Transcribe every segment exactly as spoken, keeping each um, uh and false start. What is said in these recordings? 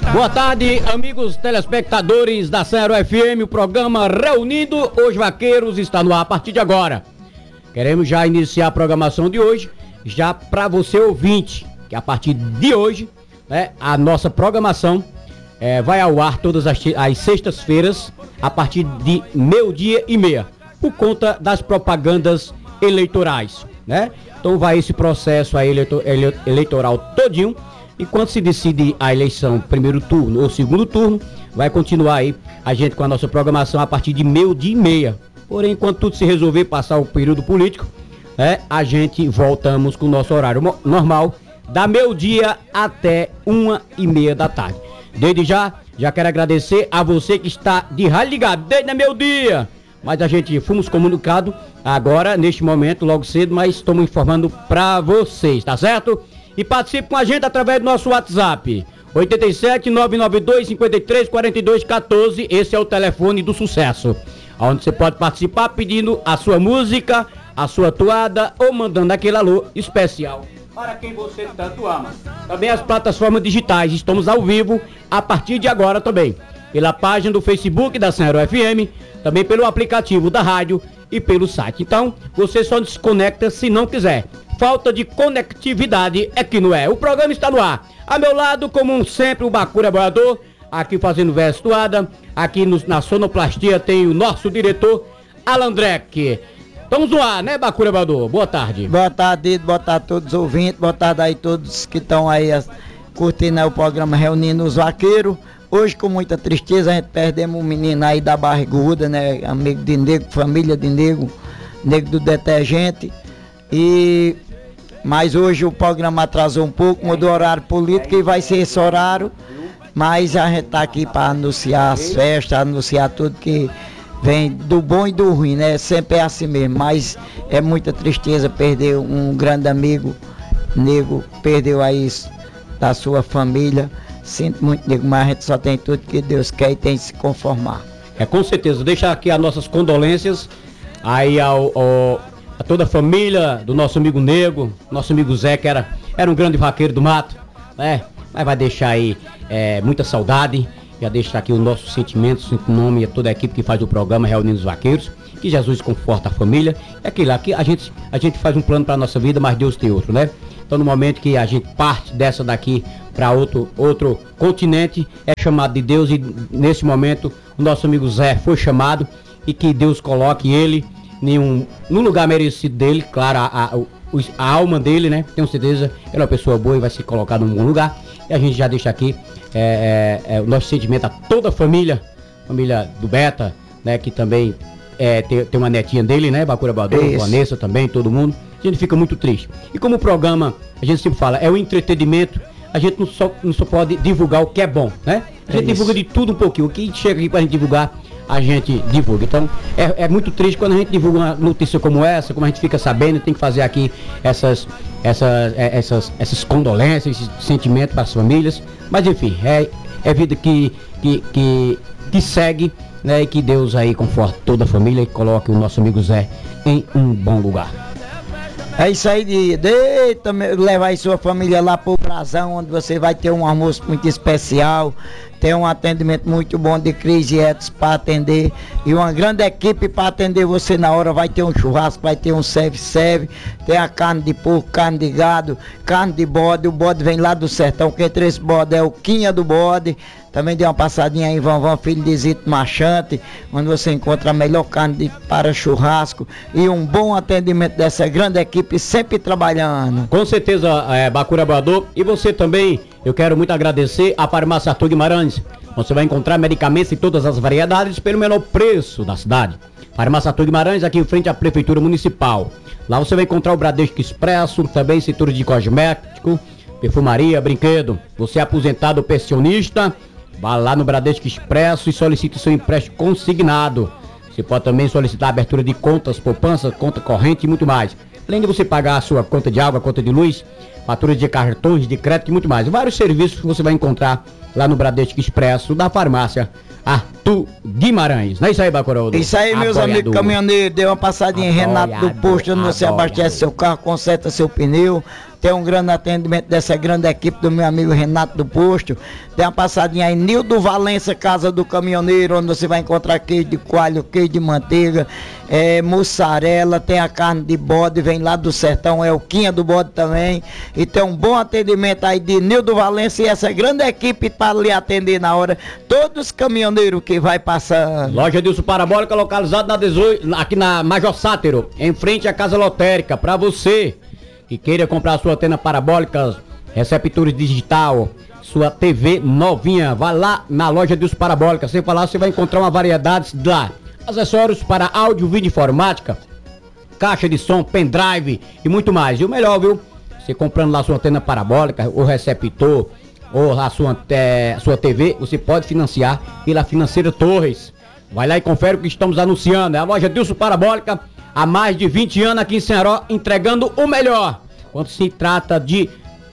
Boa tarde, amigos telespectadores da Cero F M, o programa Reunindo os Vaqueiros está no ar a partir de agora. Queremos já iniciar a programação de hoje, já para você ouvinte, que a partir de hoje, né, a nossa programação é, vai ao ar todas as, as sextas-feiras, a partir de meio-dia e meia, por conta das propagandas eleitorais, né? Então vai esse processo aí eleitor, ele, eleitoral todinho, e quando se decide a eleição, primeiro turno ou segundo turno, vai continuar aí a gente com a nossa programação a partir de meio-dia e meia. Porém, enquanto tudo se resolver passar o período político, né, a gente voltamos com o nosso horário normal, da meio-dia até uma e meia da tarde. Desde já, já quero agradecer a você que está de rádio ligado desde meio-dia. Mas a gente fomos comunicado agora, neste momento, logo cedo, mas estamos informando para vocês, tá certo? E participe com a gente através do nosso WhatsApp, oito sete, nove nove dois, cinco três, quatro dois um quatro, esse é o telefone do sucesso, onde você pode participar pedindo a sua música, a sua toada ou mandando aquele alô especial para quem você tanto ama. Também as plataformas digitais, estamos ao vivo a partir de agora também, pela página do Facebook da Cero F M, também pelo aplicativo da rádio e pelo site. Então, você só se conecta se não quiser. Falta de conectividade é que não é. O programa está no ar. A meu lado, como sempre, o Bacura Boiador, aqui fazendo verso toada. Aqui no, na sonoplastia tem o nosso diretor, Alan Drek. Estamos no ar, né, Bacura Boiador? Boa tarde. Boa tarde, boa tarde a todos os ouvintes, boa tarde aí todos que estão aí as, curtindo aí o programa Reunindo os Vaqueiros. Hoje, com muita tristeza, a gente perdemos um menino aí da Barriguda, né? Amigo de Nego, família de Nego, Nego do Detergente. E... Mas hoje o programa atrasou um pouco, mudou o horário político e vai ser esse horário. Mas a gente tá aqui para anunciar as festas, anunciar tudo que vem do bom e do ruim, né? Sempre é assim mesmo. Mas é muita tristeza perder um grande amigo. Nego perdeu aí da sua família. Sinto muito, Nego, mas a gente só tem tudo que Deus quer e tem que se conformar. É, com certeza. Deixar aqui as nossas condolências aí ao, ao, a toda a família do nosso amigo Nego, nosso amigo Zé, que era, era um grande vaqueiro do mato, né? Mas vai deixar aí é, muita saudade. Já deixar aqui os nossos sentimentos em nome de toda a equipe que faz o programa Reunindo os Vaqueiros. Que Jesus conforta a família. É aquilo lá que a gente, a gente faz um plano para a nossa vida, mas Deus tem outro, né? Então, no momento que a gente parte dessa daqui para outro, outro continente, é chamado de Deus, e nesse momento o nosso amigo Zé foi chamado, e que Deus coloque ele em um, no lugar merecido dele, claro, a, a, a alma dele, né? Tenho certeza que ele é uma pessoa boa e vai se colocar num bom lugar. E a gente já deixa aqui é, é, é, o nosso sentimento a toda a família, família do Beta, né? Que também é, tem, tem uma netinha dele, né? Bacura Boiador, Vanessa também, todo mundo. A gente fica muito triste. E como o programa, a gente sempre fala, é o entretenimento, a gente não só, não só pode divulgar o que é bom, né? A gente é divulga de tudo um pouquinho. O que chega aqui pra gente divulgar, a gente divulga. Então, é, é muito triste quando a gente divulga uma notícia como essa, como a gente fica sabendo, tem que fazer aqui essas, essas, essas, essas condolências, esses sentimentos para as famílias. Mas, enfim, é, é vida que, que, que, que segue, né? E que Deus aí conforte toda a família e coloque o nosso amigo Zé em um bom lugar. É isso aí, de, de também levar aí sua família lá pro Brasão, onde você vai ter um almoço muito especial, tem um atendimento muito bom de Cris e Edson para atender, e uma grande equipe para atender você na hora. Vai ter um churrasco, vai ter um serve-serve, tem a carne de porco, carne de gado, carne de bode. O bode vem lá do sertão, quem tem esse bode é o Quinha do Bode. Também deu uma passadinha aí em Vanvan, filho de Zito Machante, onde você encontra a melhor carne de, para churrasco e um bom atendimento dessa grande equipe sempre trabalhando. Com certeza, é, Bacura Boiador. E você também, eu quero muito agradecer a Farmácia Arthur Guimarães. Você vai encontrar medicamentos em todas as variedades pelo menor preço da cidade. Farmácia Arthur Guimarães, aqui em frente à Prefeitura Municipal. Lá você vai encontrar o Bradesco Expresso, também setor de cosmético, perfumaria, brinquedo. Você é aposentado ou pensionista, vá lá no Bradesco Expresso e solicite seu empréstimo consignado. Você pode também solicitar a abertura de contas, poupanças, conta corrente e muito mais. Além de você pagar a sua conta de água, conta de luz, faturas de cartões de crédito e muito mais. Vários serviços que você vai encontrar lá no Bradesco Expresso da Farmácia Arthur Guimarães. Não é isso aí, Bacurão? Isso aí, meus amigos caminhoneiros. Dê uma passadinha em Renato do Posto, onde você abastece seu carro, conserta seu pneu. tem um grande atendimento dessa grande equipe do meu amigo Renato do Posto. Tem uma passadinha aí, Nildo Valença, Casa do Caminhoneiro, onde você vai encontrar queijo de coalho, queijo de manteiga, é, mussarela, tem a carne de bode, vem lá do sertão, é o quinha do bode também. E tem um bom atendimento aí de Nildo Valença e essa grande equipe para lhe atender na hora. Todos os caminhoneiros que vai passando. Loja Dilson Parabólica, localizada na dezoito, aqui na Major Sátiro, em frente à Casa Lotérica. Para você que queira comprar sua antena parabólica, receptores digital, sua T V novinha, vai lá na Loja Dilson Parabólica. Você vai lá, você vai encontrar uma variedade de acessórios para áudio, vídeo, informática, caixa de som, pendrive e muito mais. E o melhor, viu? Você comprando lá sua antena parabólica, o receptor, ou a sua, é, sua T V, você pode financiar pela Financeira Torres. Vai lá e confere o que estamos anunciando. É a Loja Dilson Parabólica, há mais de vinte anos aqui em Ceará, entregando o melhor quando se trata de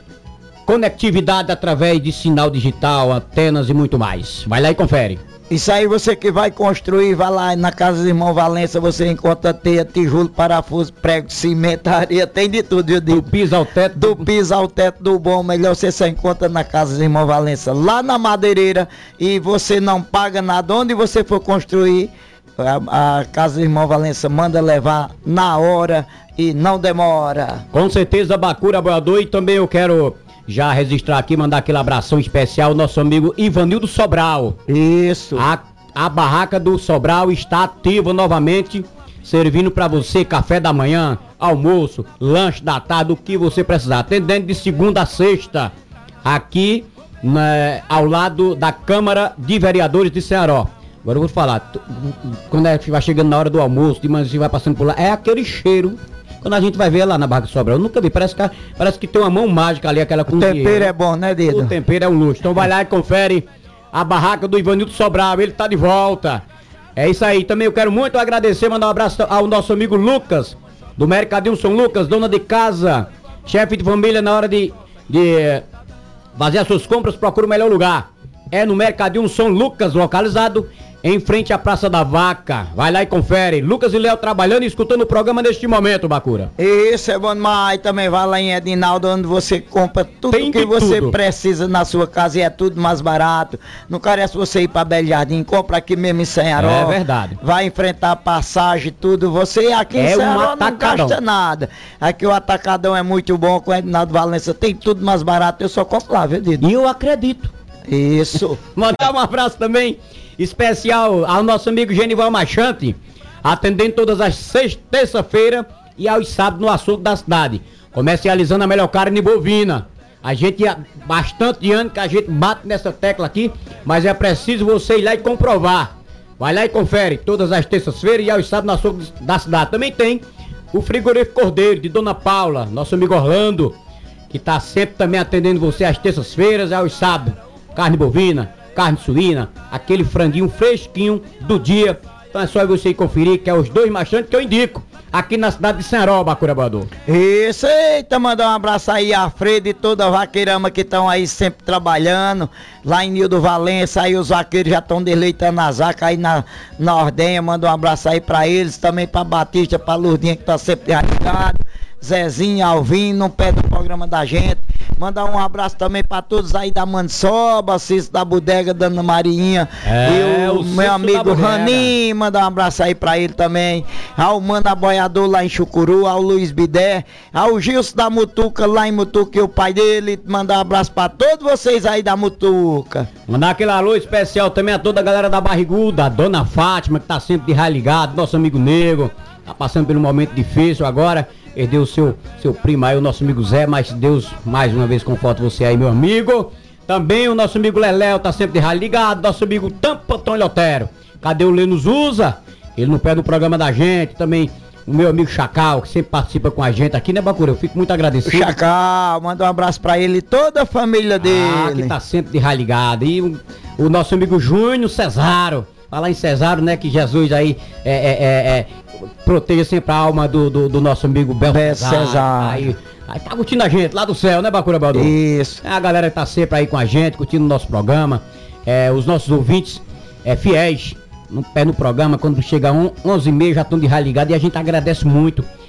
conectividade através de sinal digital, antenas e muito mais. Vai lá e confere. Isso aí, você que vai construir, vai lá na casa do irmão Valença, você encontra teia, tijolo, parafuso, prego, cimentaria, tem de tudo, eu digo. Do piso ao teto. Do piso ao teto do bom, melhor você só encontra na casa do irmão Valença, lá na Madeireira, e você não paga nada. Onde você for construir, a, a casa do irmão Valença manda levar na hora e não demora. Com certeza, Bacura Boiador, e também eu quero já registrar aqui, mandar aquele abração especial ao nosso amigo Ivanildo Sobral. Isso. A, a barraca do Sobral está ativa novamente, servindo para você café da manhã, almoço, lanche da tarde, o que você precisar. Atendendo de segunda a sexta, aqui né, ao lado da Câmara de Vereadores de Ceará. Agora eu vou falar, quando é que vai chegando na hora do almoço, de manhã você vai passando por lá, é aquele cheiro. Quando a gente vai ver lá na barraca do Sobral, eu nunca vi, parece que, parece que tem uma mão mágica ali, aquela cozinha. O tempero é bom, né, Dedo? O tempero é um luxo. Então vai lá e confere a barraca do Ivanildo Sobral, ele tá de volta. É isso aí, também eu quero muito agradecer, mandar um abraço ao nosso amigo Lucas, do Mercadinho São Lucas, dona de casa, chefe de família, na hora de, de fazer as suas compras, procura o melhor lugar. É no Mercadinho São Lucas, localizado em frente à Praça da Vaca. Vai lá e confere. Lucas e Léo trabalhando e escutando o programa neste momento, Bacura. Isso é bom demais. Também vai lá em Edinaldo, onde você compra tudo Tem que você tudo. precisa na sua casa e é tudo mais barato. Não carece você ir para Belo Jardim, compra aqui mesmo em Ceará. É verdade. Vai enfrentar passagem, tudo. Você aqui é em Ceará um não gasta nada. Aqui o atacadão é muito bom, com o Edinaldo Valença tem tudo mais barato. Eu só compro lá, viu, Dito? E eu acredito. Isso. Mandar um abraço também especial ao nosso amigo Genival Machante, atendendo todas as sextas, terça-feira e aos sábados no açougue da cidade, comercializando a melhor carne bovina. A gente há bastante anos que a gente bate nessa tecla aqui, mas é preciso você ir lá e comprovar. Vai lá e confere todas as terças-feiras e aos sábados no açougue da cidade. Também tem o frigorífico Cordeiro de Dona Paula, nosso amigo Orlando, que está sempre também atendendo você às terças-feiras e aos sábados. Carne bovina, carne suína, aquele franguinho fresquinho do dia. Então é só você ir conferir, que é os dois machantes que eu indico aqui na cidade de Ceará, Bacura Boiador. Isso, eita, mandar um abraço aí a Freda e toda a vaqueirama que estão aí sempre trabalhando. Lá em Nildo Valença, aí os vaqueiros já estão deleitando as vacas aí na, na ordenha. Manda um abraço aí pra eles, também pra Batista, pra Lourdinha que tá sempre ligado. Zezinho, Alvino, no pé do programa da gente. Mandar um abraço também pra todos aí da Mansoba, Cício da Bodega, Dona Marinha. É, e o, o meu amigo Ranim, mandar um abraço aí pra ele também. Ao Mano Aboiador lá em Chucuru, ao Luiz Bidé, ao Gilson da Mutuca lá em Mutuca e o pai dele. Mandar um abraço pra todos vocês aí da Mutuca. Mandar aquele alô especial também a toda a galera da Barriguda, a Dona Fátima, que tá sempre de raio ligado, nosso amigo Negro, tá passando por um momento difícil agora. Perdeu o seu, seu primo aí, o nosso amigo Zé, mas Deus mais uma vez conforta você aí, meu amigo. Também o nosso amigo Leléo tá sempre de rádio ligado, nosso amigo Tampa Antônio Lotero. Cadê o Lenos Usa? Ele não perde o programa da gente. Também o meu amigo Chacal, que sempre participa com a gente aqui, né, Bacura? Eu fico muito agradecido. O Chacal, manda um abraço pra ele e toda a família dele. Ah, que tá sempre de rádio ligado. E o, o nosso amigo Júnior Cesaro. Falar em Cesaro, né, que Jesus aí é, é, é, é proteja sempre a alma do, do, do nosso amigo Bel Cesaro. Cesaro. Aí, aí tá curtindo a gente lá do céu, né, Bacura Boiador? Isso. É a galera que tá sempre aí com a gente, curtindo o nosso programa. É, os nossos ouvintes é, fiéis, no pé no programa, quando chega onze e meia já estão de rádio ligado, e a gente agradece muito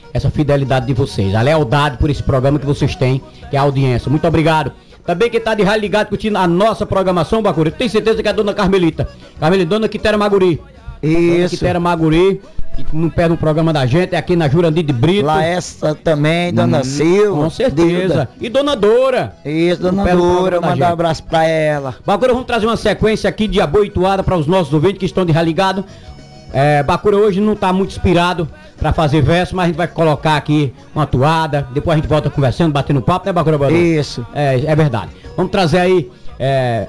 essa fidelidade de vocês, a lealdade por esse programa que vocês têm, que é a audiência. Muito obrigado. Também quem tá de rádio ligado curtindo a nossa programação, Bacura, tenho certeza que é a dona Carmelita. Carmelita, dona Quitéria Maguri. Isso. Dona Quitéria Maguri, que não perde um programa da gente, é aqui na Jurandir de Brito. Lá essa também, dona hum, Silva. Com certeza. Dilda. E dona Dora. Isso, dona Dora, mandar um abraço pra ela. Bacura, vamos trazer uma sequência aqui de aboitoada para os nossos ouvintes que estão de rádio ligado. É, Bacura hoje não tá muito inspirado para fazer verso, mas a gente vai colocar aqui uma toada, depois a gente volta conversando, batendo papo, né, Bacura? Bacura? Isso. É, é verdade. Vamos trazer aí é,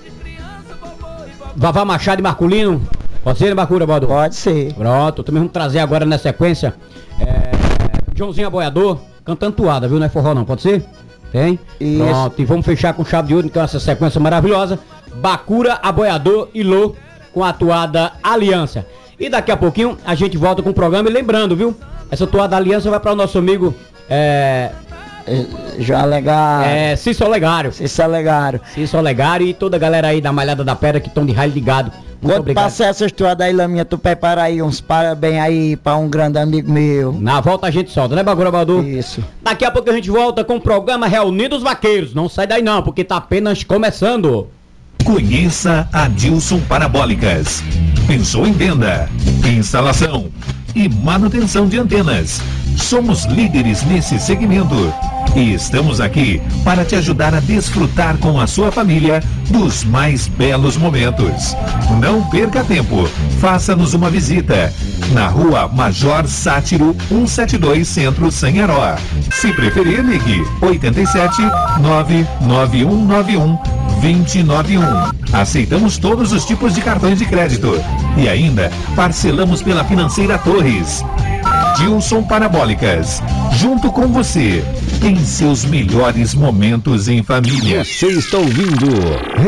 Vavá Machado e Marculino. Pode ser, né, Bacura, Badu? Pode ser. Pronto, também vamos trazer agora na sequência é, Joãozinho Aboiador, cantando toada, viu? Não é forró não, pode ser? Tem? Isso. Pronto, e vamos fechar com chave de ouro, então essa sequência maravilhosa. Bacura, Aboiador e Lô com a toada Aliança. E daqui a pouquinho a gente volta com o programa. E lembrando, viu? Essa toada Aliança vai para o nosso amigo é... Já Legário. É, Cícero Legário. Cícero Legário. Cícero Legário e toda a galera aí da Malhada da Pedra que estão de raio ligado. Muito Quando obrigado. passar essas toadas aí, Laminha, tu prepara aí uns parabéns aí para um grande amigo meu. Na volta a gente solta, né, Bagura Baldu? Isso. Daqui a pouco a gente volta com o programa Reunindo os Vaqueiros. Não sai daí não, porque tá apenas começando. Conheça a Dilson Parabólicas. Pensou em venda, instalação e manutenção de antenas. Somos líderes nesse segmento e estamos aqui para te ajudar a desfrutar com a sua família dos mais belos momentos. Não perca tempo, faça-nos uma visita na rua Major Sátiro cento e setenta e dois, Centro, Sanharó. Se preferir, ligue oito sete nove nove um nove um dois zero nove um. Aceitamos todos os tipos de cartões de crédito e ainda parcelamos pela Financeira Torres. Dilson Parabólicas, junto com você, em seus melhores momentos em família. Você está ouvindo